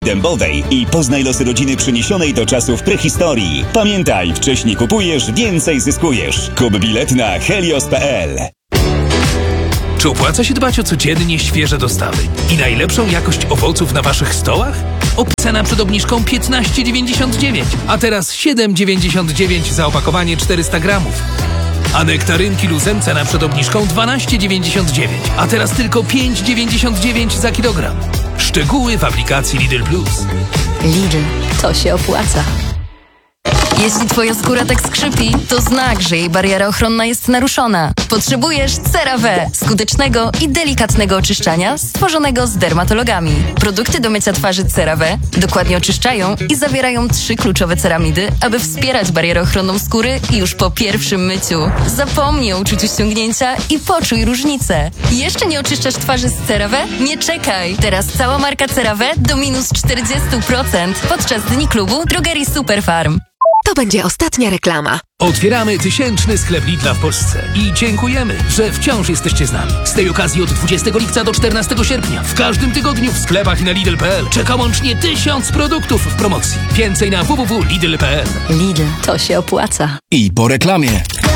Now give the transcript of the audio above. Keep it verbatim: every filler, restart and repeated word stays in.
dębowej i poznaj losy rodziny przeniesionej do czasów prehistorii. Pamiętaj, wcześniej kupujesz, więcej zyskujesz. Kup bilet na helios kropka p l. Czy opłaca się dbać o codziennie świeże dostawy i najlepszą jakość owoców na waszych stołach? Cena przed obniżką piętnaście dziewięćdziesiąt dziewięć, a teraz siedem dziewięćdziesiąt dziewięć za opakowanie czterysta gramów. A nektarynki Luzem cena przed obniżką dwanaście dziewięćdziesiąt dziewięć, a teraz tylko pięć dziewięćdziesiąt dziewięć za kilogram. Szczegóły w aplikacji Lidl Plus. Lidl, to się opłaca. Jeśli twoja skóra tak skrzypi, to znak, że jej bariera ochronna jest naruszona. Potrzebujesz CeraVe, skutecznego i delikatnego oczyszczania stworzonego z dermatologami. Produkty do mycia twarzy CeraVe dokładnie oczyszczają i zawierają trzy kluczowe ceramidy, aby wspierać barierę ochronną skóry już po pierwszym myciu. Zapomnij o uczuciu ściągnięcia i poczuj różnicę. Jeszcze nie oczyszczasz twarzy z CeraVe? Nie czekaj! Teraz cała marka CeraVe do minus czterdzieści procent podczas Dni Klubu Drogerii Superfarm. To będzie ostatnia reklama. Otwieramy tysięczny sklep Lidla w Polsce i dziękujemy, że wciąż jesteście z nami. Z tej okazji od dwudziestego lipca do czternastego sierpnia w każdym tygodniu w sklepach i na Lidl kropka p l czeka łącznie tysiąc produktów w promocji. Więcej na w w w kropka lidl kropka p l. Lidl, to się opłaca. I po reklamie.